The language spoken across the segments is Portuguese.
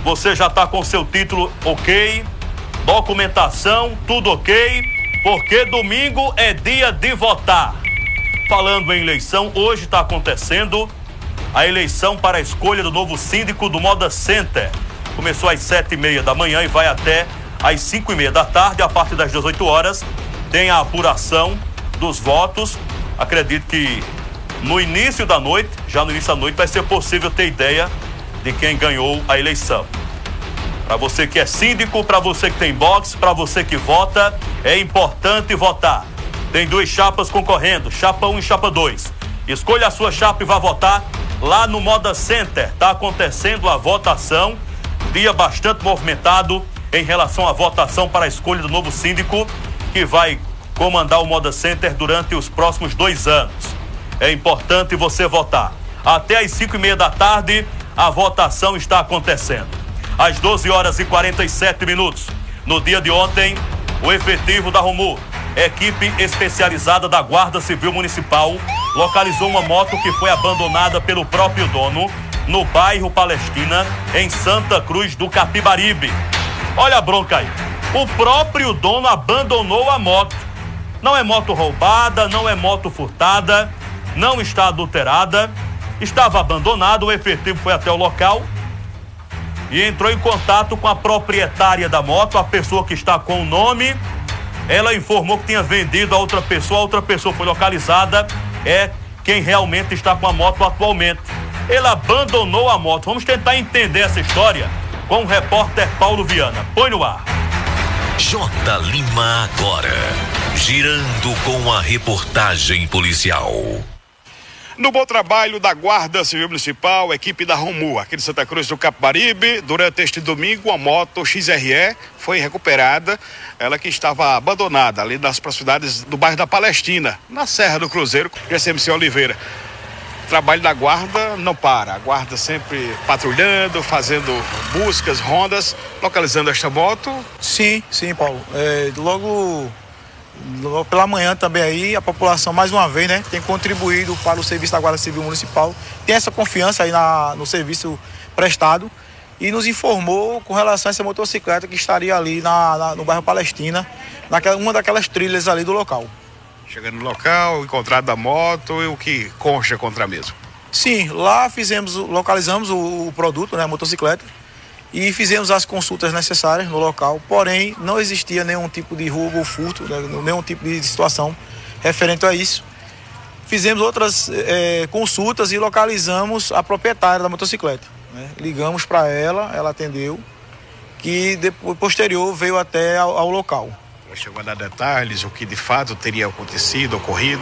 Você já está com seu título ok, documentação, tudo ok, porque domingo é dia de votar. Falando em eleição, hoje está acontecendo a eleição para a escolha do novo síndico do Moda Center. Começou às 7h30 da manhã e vai até às 5h30 da tarde. A partir das 18 horas tem a apuração dos votos. Acredito que no início da noite, já no início da noite, vai ser possível ter ideia de quem ganhou a eleição. Para você que é síndico, para você que tem box, para você que vota, é importante votar. Tem 2 chapas concorrendo, chapa 1 e chapa 2. Escolha a sua chapa e vá votar lá no Moda Center. Está acontecendo a votação, dia bastante movimentado em relação à votação para a escolha do novo síndico que vai comandar o Moda Center durante os próximos 2 anos. É importante você votar. Até às 5h30 da tarde, a votação está acontecendo. Às 12h47, no dia de ontem, o efetivo da Romu, equipe especializada da Guarda Civil Municipal, localizou uma moto que foi abandonada pelo próprio dono no bairro Palestina, em Santa Cruz do Capibaribe. Olha a bronca aí. O próprio dono abandonou a moto. Não é moto roubada, não é moto furtada, não está adulterada. Estava abandonado, o efetivo foi até o local e entrou em contato com a proprietária da moto, a pessoa que está com o nome. Ela informou que tinha vendido a outra pessoa foi localizada, é quem realmente está com a moto atualmente. Ele abandonou a moto. Vamos tentar entender essa história com o repórter Paulo Viana. Põe no ar. J. Lima agora, girando com a reportagem policial. No bom trabalho da Guarda Civil Municipal, equipe da Romu, aqui de Santa Cruz do Capibaribe, durante este domingo, a moto XRE foi recuperada, ela que estava abandonada ali nas proximidades do bairro da Palestina, na Serra do Cruzeiro, GCMC Oliveira. O trabalho da Guarda não para, a Guarda sempre patrulhando, fazendo buscas, rondas, localizando esta moto. Sim, Paulo. Logo pela manhã também aí, a população mais uma vez, né, tem contribuído para o serviço da Guarda Civil Municipal, tem essa confiança aí no serviço prestado e nos informou com relação a essa motocicleta que estaria ali no bairro Palestina, uma daquelas trilhas ali do local. Chegando no local, encontrado a moto e o que consta contra a mesma? Sim, lá localizamos o produto, né, a motocicleta, e fizemos as consultas necessárias no local, porém não existia nenhum tipo de roubo ou furto, né, nenhum tipo de situação referente a isso. Fizemos outras consultas e localizamos a proprietária da motocicleta, né? Ligamos para ela atendeu, que depois, posterior, veio até ao local. Ela chegou a dar detalhes, o que de fato teria acontecido, ocorrido?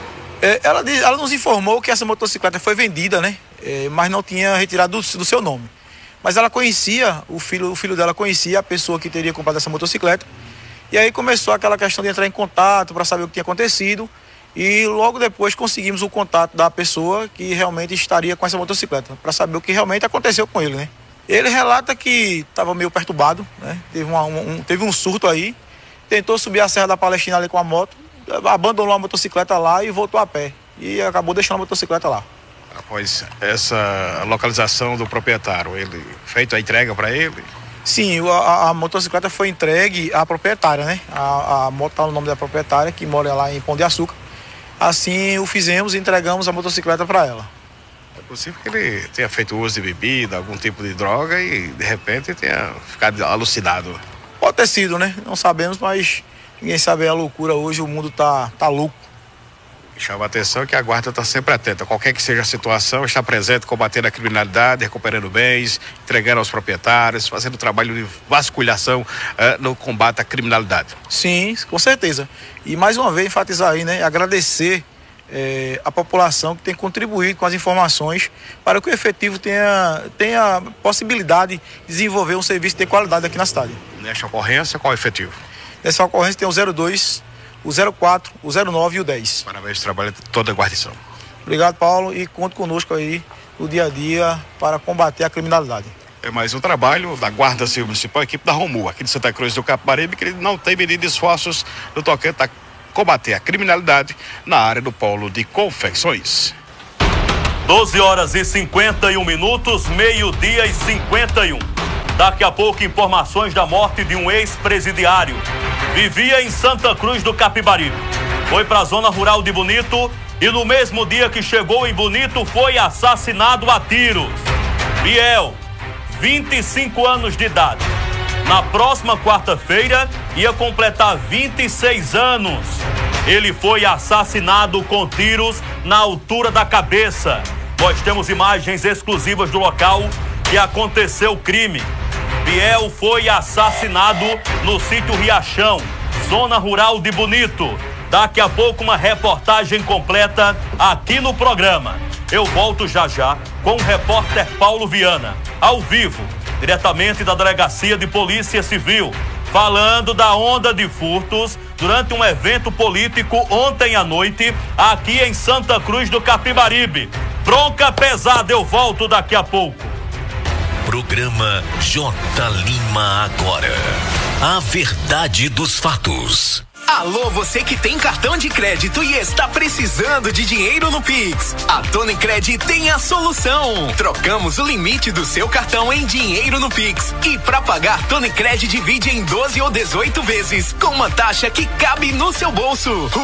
Ela nos informou que essa motocicleta foi vendida, né? Mas não tinha retirado do seu nome. Mas ela conhecia, o filho dela conhecia a pessoa que teria comprado essa motocicleta. E aí começou aquela questão de entrar em contato para saber o que tinha acontecido. E logo depois conseguimos o contato da pessoa que realmente estaria com essa motocicleta, para saber o que realmente aconteceu com ele, né? Ele relata que estava meio perturbado, né? Teve um surto aí, tentou subir a Serra da Palestina ali com a moto, abandonou a motocicleta lá e voltou a pé. E acabou deixando a motocicleta lá. Após essa localização do proprietário, ele feito a entrega para ele? Sim, a motocicleta foi entregue à proprietária, né? A moto está no nome da proprietária, que mora lá em Pão de Açúcar. Assim o fizemos e entregamos a motocicleta para ela. É possível que ele tenha feito uso de bebida, algum tipo de droga e de repente tenha ficado alucinado. Pode ter sido, né? Não sabemos, mas ninguém sabe a loucura hoje, o mundo tá louco. Chama a atenção que a Guarda está sempre atenta, qualquer que seja a situação, está presente, combatendo a criminalidade, recuperando bens, entregando aos proprietários, fazendo trabalho de vasculhação no combate à criminalidade. Sim, com certeza. E mais uma vez enfatizar aí, né, agradecer a população que tem contribuído com as informações para que o efetivo tenha possibilidade de desenvolver um serviço de qualidade aqui na cidade. Nesta ocorrência, qual é o efetivo? Nessa ocorrência tem o 02, o 04, o 09 e o 10. Parabéns, trabalho de toda a guarnição. Obrigado, Paulo, e conte conosco aí no dia a dia para combater a criminalidade. É mais um trabalho da Guarda Civil Municipal, equipe da Romu, aqui de Santa Cruz do Capibaribe, que não tem medido de esforços no tocante a combater a criminalidade na área do polo de confecções. 12h51, meio-dia e 51. Daqui a pouco, informações da morte de um ex-presidiário. Vivia em Santa Cruz do Capibaribe. Foi para a zona rural de Bonito e no mesmo dia que chegou em Bonito foi assassinado a tiros. Biel, 25 anos de idade. Na próxima quarta-feira ia completar 26 anos. Ele foi assassinado com tiros na altura da cabeça. Nós temos imagens exclusivas do local que aconteceu o crime. Biel foi assassinado no sítio Riachão, zona rural de Bonito. Daqui a pouco uma reportagem completa aqui no programa. Eu volto já com o repórter Paulo Viana, ao vivo, diretamente da Delegacia de Polícia Civil, falando da onda de furtos durante um evento político ontem à noite, aqui em Santa Cruz do Capibaribe. Bronca pesada, eu volto daqui a pouco. Programa J. Lima Agora. A verdade dos fatos. Alô, você que tem cartão de crédito e está precisando de dinheiro no Pix. A Tonicred tem a solução. Trocamos o limite do seu cartão em dinheiro no Pix. E para pagar, Tonicred divide em 12 ou 18 vezes, com uma taxa que cabe no seu bolso.